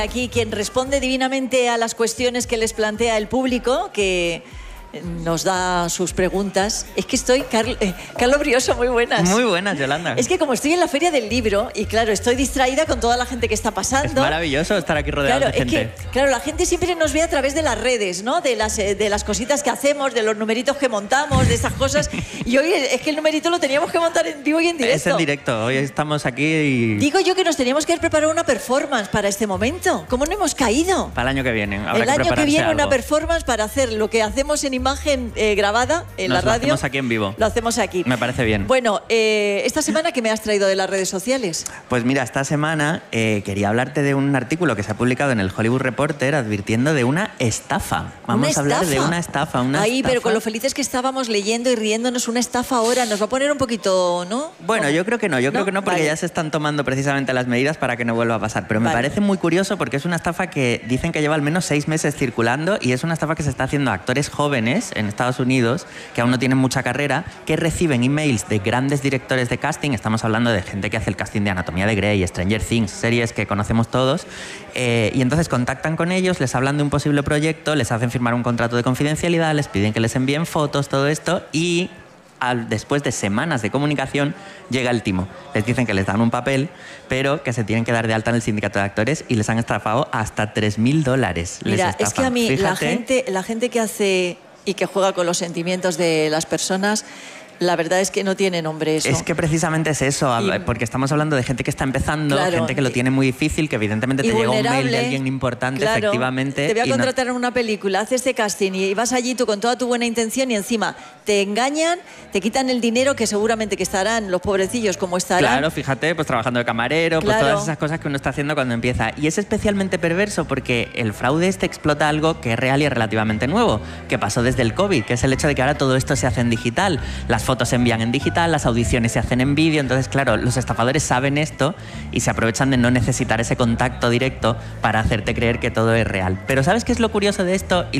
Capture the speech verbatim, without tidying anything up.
Aquí quien responde divinamente a las cuestiones que les plantea el público, que nos da sus preguntas. Es que estoy... Carl, eh, Carlos Brioso, muy buenas. Muy buenas, Yolanda. Es que como estoy en la Feria del Libro, y claro, estoy distraída con toda la gente que está pasando. Es maravilloso estar aquí rodeado claro, de gente. Es que, claro, la gente siempre nos ve a través de las redes, ¿no? De las, de las cositas que hacemos, de los numeritos que montamos, de esas cosas. Y hoy es que el numerito lo teníamos que montar en vivo y en directo. Es en directo. Hoy estamos aquí y... Digo yo que nos teníamos que haber preparado una performance para este momento. ¿Cómo no hemos caído? Para el año que viene. Habrá el que año que viene algo. Una performance para hacer lo que hacemos en imagen eh, grabada en Nos la radio. Lo hacemos aquí en vivo. Lo hacemos aquí. Me parece bien. Bueno, eh, esta semana, ¿qué me has traído de las redes sociales? Pues mira, esta semana eh, quería hablarte de un artículo que se ha publicado en el Hollywood Reporter advirtiendo de una estafa. Vamos ¿Una a hablar estafa? de una estafa. Una Ahí, estafa. pero con lo felices que estábamos leyendo y riéndonos, una estafa ahora nos va a poner un poquito, ¿no? Bueno, yo creo que no, yo ¿No? creo que no, porque Vale. ya se están tomando precisamente las medidas para que no vuelva a pasar. Pero me Vale. parece muy curioso porque es una estafa que dicen que lleva al menos seis meses circulando y es una estafa que se está haciendo a actores jóvenes en Estados Unidos que aún no tienen mucha carrera, que reciben emails de grandes directores de casting. Estamos hablando de gente que hace el casting de Anatomía de Grey, Stranger Things, series que conocemos todos. Eh, y entonces contactan con ellos, les hablan de un posible proyecto, les hacen firmar un contrato de confidencialidad, les piden que les envíen fotos, todo esto, y al, después de semanas de comunicación llega el timo. Les dicen que les dan un papel, pero que se tienen que dar de alta en el sindicato de actores y les han estafado hasta tres mil dólares. Mira, es que a mí la Fíjate. gente, la gente que hace y que juega con los sentimientos de las personas, la verdad es que no tiene nombre eso. Es que precisamente es eso, Y, porque estamos hablando de gente que está empezando, claro, gente que lo tiene muy difícil, que evidentemente te llega un mail de alguien importante, claro, efectivamente. Te voy a y no- contratar en una película, haces este casting y vas allí tú con toda tu buena intención y encima te engañan, te quitan el dinero que seguramente que estarán los pobrecillos como estarán. Claro, fíjate, pues trabajando de camarero, pues Claro. todas esas cosas que uno está haciendo cuando empieza. Y es especialmente perverso porque el fraude este explota algo que es real y es relativamente nuevo, que pasó desde el COVID, que es el hecho de que ahora todo esto se hace en digital. Las fotos se envían en digital, las audiciones se hacen en vídeo, entonces claro, los estafadores saben esto y se aprovechan de no necesitar ese contacto directo para hacerte creer que todo es real. Pero ¿sabes qué es lo curioso de esto? Y